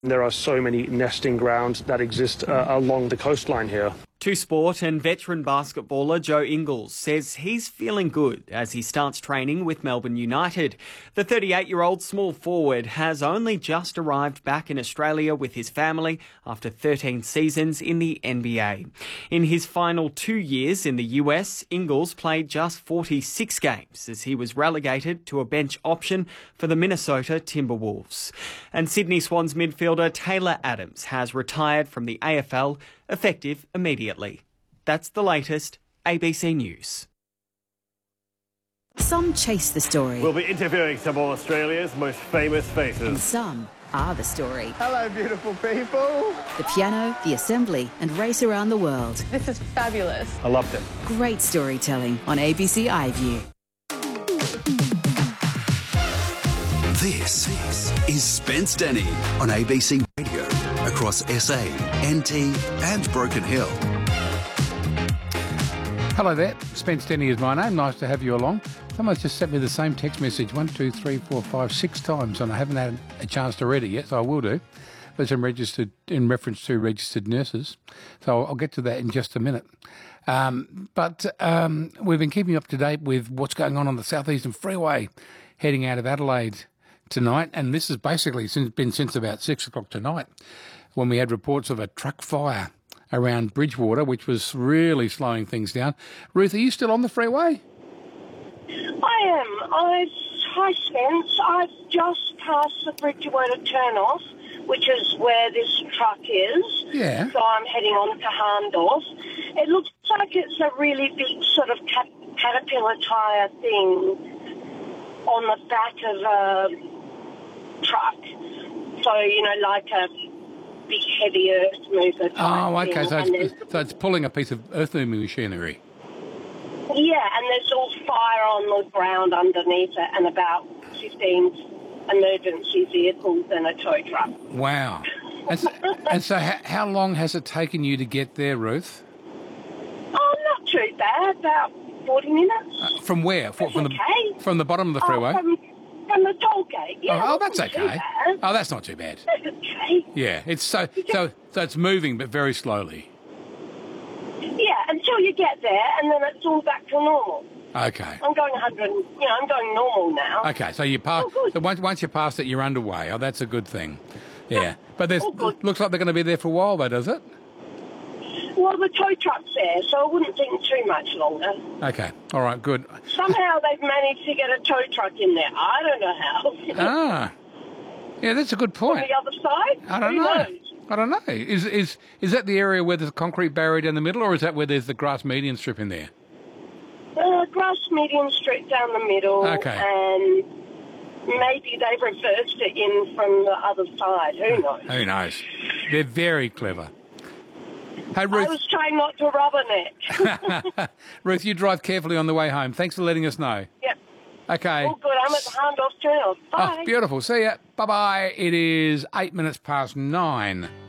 There are so many nesting grounds that exist along the coastline here. To Sport, and veteran basketballer Joe Ingles says he's feeling good as he starts training with Melbourne United. The 38-year-old small forward has only just arrived back in Australia with his family after 13 seasons in the NBA. In his final 2 years in the US, Ingles played just 46 games as he was relegated to a bench option for the Minnesota Timberwolves. And Sydney Swans midfielder Taylor Adams has retired from the AFL, effective immediately. That's the latest. ABC News. Some chase the story. We'll be interviewing some of Australia's most famous faces. And some are the story. Hello, beautiful people. The piano, the assembly, and race around the world. This is fabulous. I loved it. Great storytelling on ABC iView. This is Spence Denny on ABC Radio across SA, NT and Broken Hill. Hello there, Spence Denny is my name. Nice to have you along. Someone's just sent me the same text message 1, 2, 3, 4, 5, 6 times, and I haven't had a chance to read it yet, so I will do. There's some in reference to registered nurses, so I'll get to that in just a minute. But we've been keeping up to date with what's going on the South Eastern Freeway, heading out of Adelaide tonight, and this has basically been since about 6 o'clock tonight, when we had reports of a truck fire around Bridgewater, which was really slowing things down. Ruth, are you still on the freeway? I am. Hi, Spence. I've just passed the Bridgewater turnoff, which is where this truck is. Yeah. So I'm heading on to Harndorf. It looks like it's a really big sort of caterpillar tyre thing on the back of a truck. So, like a big heavy earth mover type okay. thing. So it's pulling a piece of earth moving machinery. Yeah, and there's all fire on the ground underneath it and about 15 emergency vehicles and a tow truck. Wow. And so how long has it taken you to get there, Ruth? Oh, not too bad. About 40 minutes. From where? From the bottom of the freeway? From the toll gate, yeah. Oh, that's okay. Oh, that's not too bad. That's okay. Yeah, it's so it's moving, but very slowly. Yeah, until you get there, and then it's all back to normal. Okay. I'm going 100. I'm going normal now. Okay, so you pass. So once you pass it, you're underway. Oh, that's a good thing. Yeah, but looks like they're going to be there for a while, though, does it? Well, the tow truck's there, so I wouldn't think too much longer. Okay, all right, good. Somehow they've managed to get a tow truck in there. I don't know how. Yeah, that's a good point. On the other side? I don't know. I don't know. Is that the area where there's a concrete barrier down the middle, or is that where there's the grass median strip in there? Grass median strip down the middle. Okay. And maybe they've reversed it in from the other side. Who knows? Who knows? They're very clever. Hey, Ruth. I was trying not to rubberneck. Ruth, you drive carefully on the way home. Thanks for letting us know. Yep. Okay. All good. I'm at the Harndorf Turnoff. Bye. Oh, beautiful. See ya. Bye-bye. It is 8 minutes past 9.